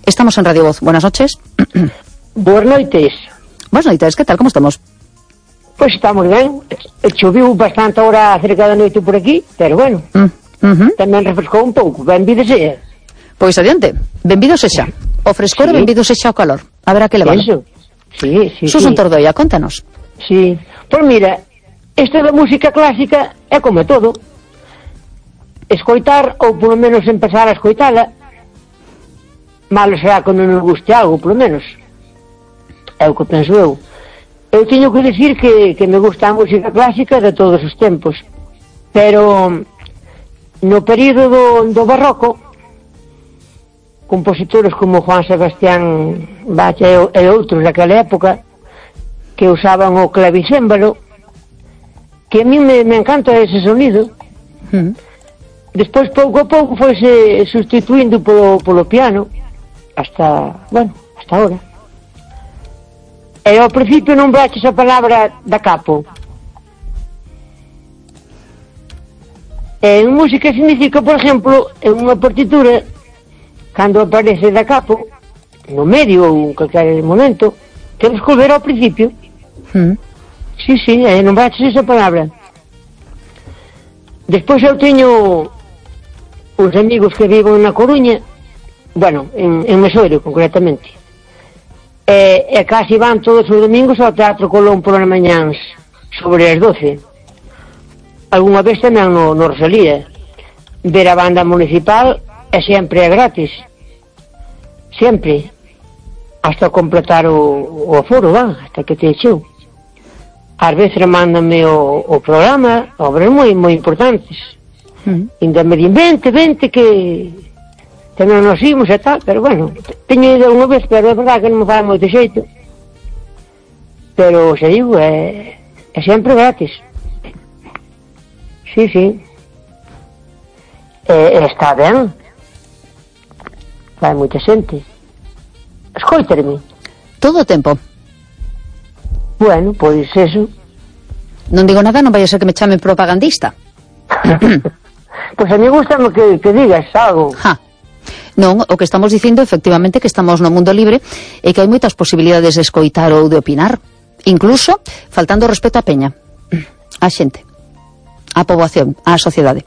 Estamos en Radio Voz. Buenas noches. Boas noites. Buenas noites, que tal, como estamos? Pois estamos ben. Choviu bastante ahora cerca da noite por aquí, pero bueno, tamén refrescou un pouco. Benvido sea. Pois adiante, benvido sexa. O frescor e benvido sexa o calor. Haberá que levar. Eso. Sí. Susan Tordoia, contanos. Sí. Pois mira, esta da música clásica é como todo. Escoitar, ou polo menos empezar a escoitala, malo será cando nos guste algo, polo menos. É o que penso eu. Eu teño que decir que me gusta a música clásica de todos os tempos, pero no período do barroco, compositores como Juan Sebastián Bach e outros daquela época que usaban o clavicémbalo, que a mí me encanta ese sonido. Despois pouco a pouco foise sustituindo polo piano hasta ahora. E ao principio non braches a palabra da capo. En música significa, por exemplo, en unha partitura, cando aparece da capo, no medio ou en calquer momento, temos que volver ao principio. Sí, non braches esa palabra. Despois eu teño uns amigos que viven na Coruña, en Mesoiro concretamente, e casi van todos os domingos ao Teatro Colón polas mañáns sobre as 12. Algúna vez tamén no Rosalía. Ver a banda municipal é sempre gratis, sempre, hasta completar o aforo, hasta que te echeu. Ás veces mándame o programa, obras moi importantes. Ainda me din, vente, que non nos imos e tal, pero bueno, teño ido unha vez, pero é verdade que non me fai moito xeito. Pero, xa digo, é sempre gratis. Sí. Está ben. Vai moita xente. Escoitarme. Todo o tempo. Bueno, pois eso. Non digo nada, non vai a ser que me chamen propagandista. Pois a mí gustame que digas algo. Non, o que estamos dicindo efectivamente que estamos no mundo libre e que hai moitas posibilidades de escoitar ou de opinar, incluso faltando respeto á peña, á xente, á poboación, á sociedade.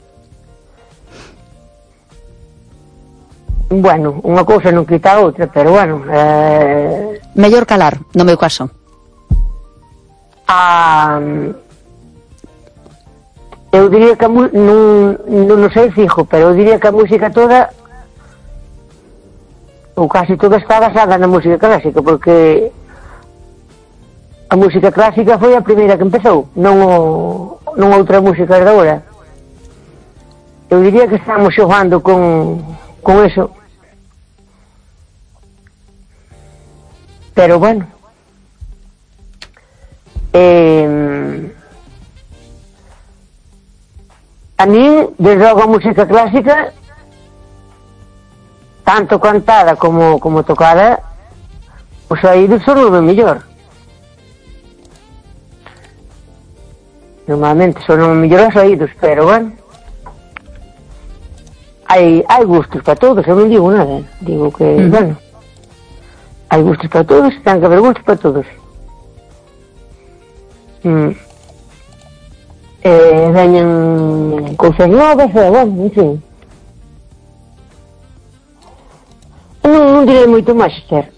Bueno, unha cousa non quita a outra, pero bueno, mellor calar, no meu caso. Eu diría que non sei fijo, pero eu diría que a música toda, ou casi toda, está basada na música clásica, porque a música clásica foi a primeira que empezou, non outra música de agora. Eu diría que estamos xogando con eso. Pero bueno, a mí, desde logo a música clásica, tanto cantada como tocada, os oídos son o mellor. Normalmente son o mellor os oídos, pero bueno, hai gustos para todos, eu non digo nada, digo que, bueno, hai gustos para todos, ten que haber gustos para todos. Veñen cousas novas, bueno, en fin. Non direi moito máis, Esther.